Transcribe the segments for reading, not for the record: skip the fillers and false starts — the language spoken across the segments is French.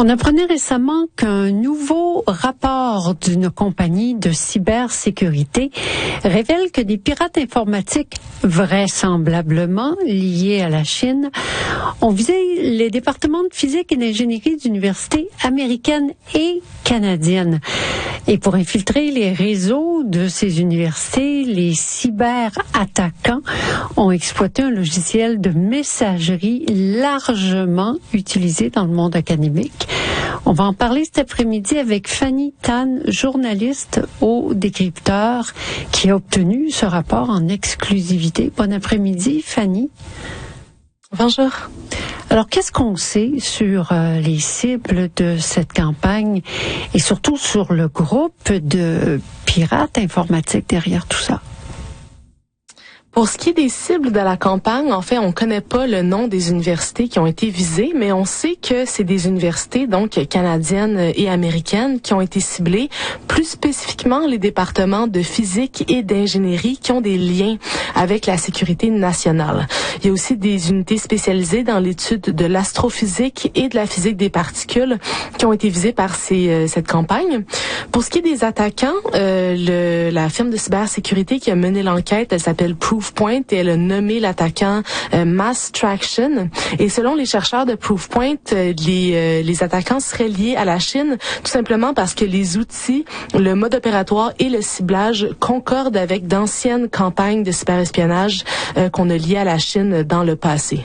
On apprenait récemment qu'un nouveau rapport d'une compagnie de cybersécurité révèle que des pirates informatiques vraisemblablement liés à la Chine ont visé les départements de physique et d'ingénierie d'universités américaines et canadiennes. Et pour infiltrer les réseaux de ces universités, les cyberattaquants ont exploité un logiciel de messagerie largement utilisé dans le monde académique. On va en parler cet après-midi avec Fanny Tan, journaliste au Décrypteur, qui a obtenu ce rapport en exclusivité. Bon après-midi, Fanny. Bonjour. Alors, qu'est-ce qu'on sait sur les cibles de cette campagne et surtout sur le groupe de pirates informatiques derrière tout ça? Pour ce qui est des cibles de la campagne, en fait, on connaît pas le nom des universités qui ont été visées, mais on sait que c'est des universités, donc canadiennes et américaines, qui ont été ciblées, plus spécifiquement les départements de physique et d'ingénierie qui ont des liens avec la sécurité nationale. Il y a aussi des unités spécialisées dans l'étude de l'astrophysique et de la physique des particules qui ont été visées par cette campagne. Pour ce qui est des attaquants, la firme de cybersécurité qui a mené l'enquête, elle s'appelle Proofpoint et elle a nommé l'attaquant Mass Traction. Et selon les chercheurs de Proofpoint, les attaquants seraient liés à la Chine tout simplement parce que les outils, le mode opératoire et le ciblage concordent avec d'anciennes campagnes de cyberespionnage qu'on a liées à la Chine dans le passé.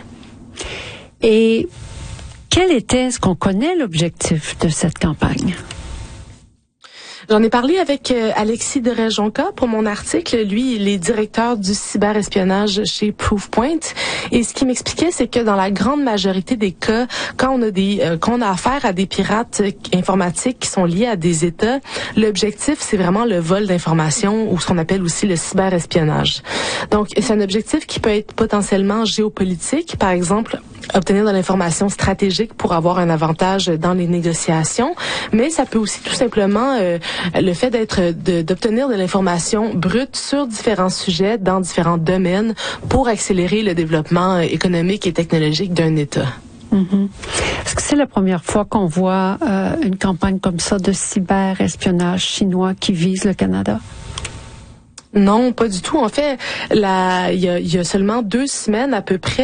Et est-ce qu'on connaît l'objectif de cette campagne? J'en ai parlé avec Alexis de Rejonca pour mon article. Lui, il est directeur du cyberespionnage chez Proofpoint. Et ce qu'il m'expliquait, c'est que dans la grande majorité des cas, quand on a affaire à des pirates informatiques qui sont liés à des États, l'objectif, c'est vraiment le vol d'informations ou ce qu'on appelle aussi le cyberespionnage. Donc, c'est un objectif qui peut être potentiellement géopolitique. Par exemple, obtenir de l'information stratégique pour avoir un avantage dans les négociations, mais ça peut aussi tout simplement le fait d'obtenir de l'information brute sur différents sujets dans différents domaines pour accélérer le développement économique et technologique d'un État. Mm-hmm. Est-ce que c'est la première fois qu'on voit une campagne comme ça de cyberespionnage chinois qui vise le Canada? Non, pas du tout. En fait, il y a seulement 2 semaines à peu près,